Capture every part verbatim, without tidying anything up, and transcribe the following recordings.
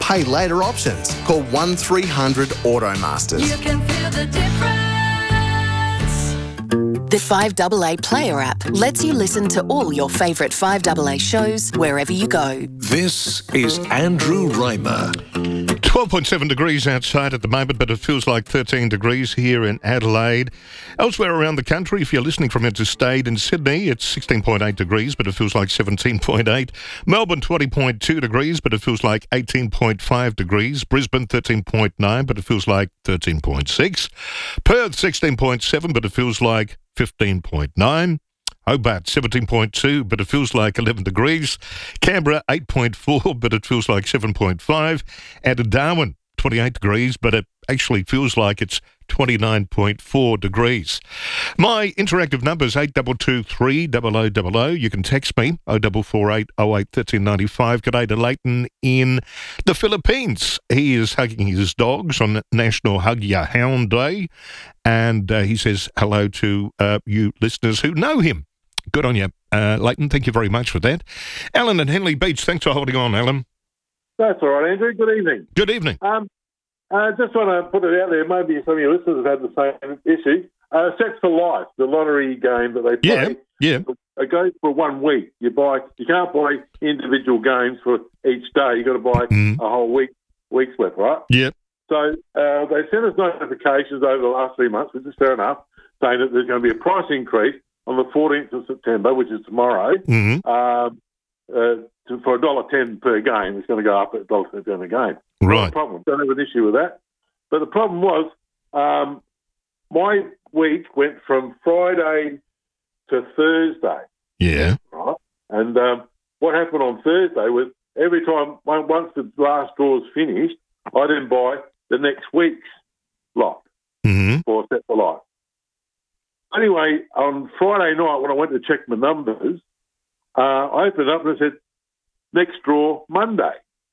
pay later options. Call one three hundred Automasters. You can feel the difference. The five A A Player app lets you listen to all your favourite five A A shows wherever you go. This is Andrew Reimer. twelve point seven degrees outside at the moment, but it feels like thirteen degrees here in Adelaide. Elsewhere around the country, if you're listening from interstate, in Sydney, it's sixteen point eight degrees, but it feels like seventeen point eight. Melbourne, twenty point two degrees, but it feels like eighteen point five degrees. Brisbane, thirteen point nine, but it feels like thirteen point six. Perth, sixteen point seven, but it feels like fifteen point nine. Hobart, seventeen point two, but it feels like eleven degrees. Canberra, eight point four, but it feels like seven point five. And Darwin, twenty-eight degrees, but it actually feels like it's twenty-nine point four degrees. My interactive number is eight two two three zero zero zero zero. You can text me, oh four four eight oh eight one three nine five. G'day to Leighton in the Philippines. He is hugging his dogs on National Hug Your Hound Day, and uh, he says hello to uh, you listeners who know him. Good on you, uh, Leighton. Thank you very much for that. Alan at Henley Beach, thanks for holding on, Alan. That's all right, Andrew. Good evening. Good evening. Um, I just want to put it out there. Maybe some of your listeners have had the same issue. Uh, Sets for Life, the lottery game that they play. Yeah, yeah. It goes for one week. You buy. You can't buy individual games for each day. You've got to buy Mm. a whole week, week's worth, right? Yeah. So uh, they sent us notifications over the last three months, which is fair enough, saying that there's going to be a price increase on the fourteenth of September, which is tomorrow, Mm-hmm. um, uh, to, for one dollar ten per game. It's going to go up at one dollar ten a game. Not Right. a problem. Don't have an issue with that. But the problem was um, my week went from Friday to Thursday. Yeah. Right? And um, what happened on Thursday was every time, once the last draw was finished, I didn't buy the next week's lot Mm-hmm. for Set for Life. Anyway, on Friday night when I went to check my numbers, uh, I opened up and it said, next draw Monday.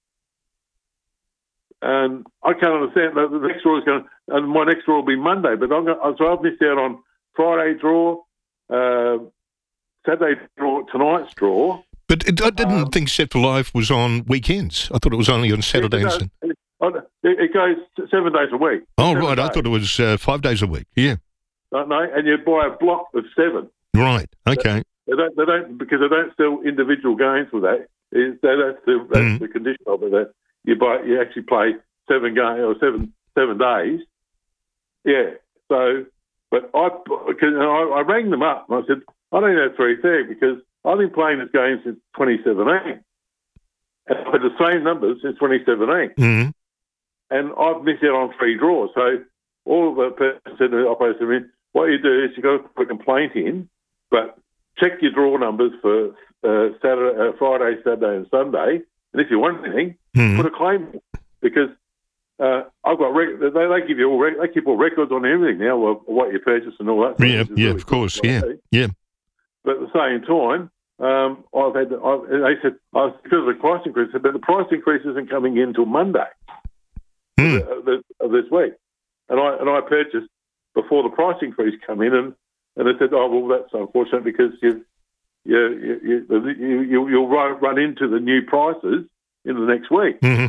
And I can't understand that the next draw is going to, and my next draw will be Monday, but I'm going to, so I've missed out on Friday draw, uh, Saturday draw, tonight's draw. But it, I didn't Um, think Set for Life was on weekends. I thought it was only on Saturdays. It, and... it, it, it goes seven days a week. Oh, Seven right. I days. thought it was uh, five days a week. Yeah. Don't know, and you buy a block of seven. Right. Okay. They don't, they don't, because they don't sell individual games with that. Is that, that's the that's Mm. the condition of it. That you buy, you actually play seven games or seven seven days. Yeah. So, but I, because I, I rang them up and I said, I don't know three fair because I've been playing this game since twenty seventeen, and I've had the same numbers since twenty seventeen, Mm-hmm. and I've missed out on three draws. So all of the person said to the operator to me, what you do is you got to put a complaint in, but check your draw numbers for uh, Saturday, uh, Friday, Saturday, and Sunday. And if you want anything, Mm-hmm. put a claim in. Because uh, I've got rec- they, they give you all rec- they keep all records on everything now of what you purchased and all that. Yeah. which is Yeah. really Of course. good. Yeah. Yeah. But at the same time, um, I've had I've, they said I was, because of the price increase, but the price increase isn't coming in until Monday Mm. of, this, of this week, and I and I purchased before the price increase come in, and, and they said, oh well, that's unfortunate because you you you you, you you'll run, run into the new prices in the next week, Mm-hmm.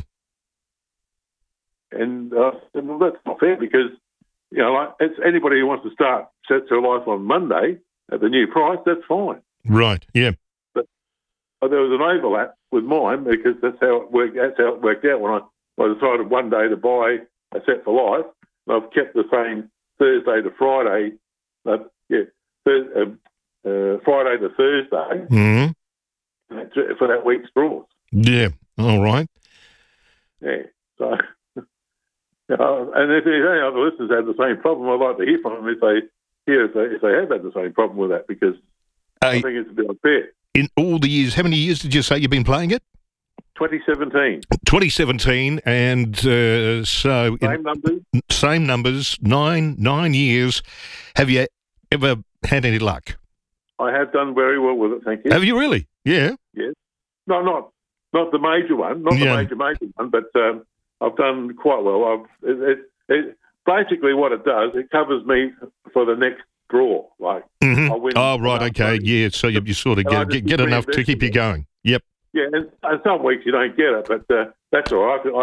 and uh, I said, well, that's not fair because you know like it's anybody who wants to start Sets for Life on Monday at the new price, that's fine. Right. Yeah. But there was an overlap with mine because that's how it worked. That's how it worked out when I, I decided one day to buy a Set for Life. And I've kept the same Thursday to Friday. Uh, yeah, th- uh, uh, Friday to Thursday Mm-hmm. for that week's draws. Yeah. All right. Yeah. So, you know, and if any other listeners have the same problem, I'd like to hear from them if they hear if they, if they have had the same problem with that because I Hey, think it's a bit unfair. in all the years, how many years did you say you've been playing it? twenty seventeen, twenty seventeen, and uh, so in same numbers. same numbers, nine nine years. Have you ever had any luck? I have done very well with it, thank you. Have you really? Yeah. Yes. No, not not the major one, not Yeah. the major major one, but um, I've done quite well. I've it, it, it basically what it does, it covers me for the next draw. Like Mm-hmm. I win. Oh, right. enough Okay. money. Yeah. So you, you sort of And I get, just get, get enough to reinvest keep you it. going. Yep. Yeah, and, and some weeks you don't get it, but uh, that's all right.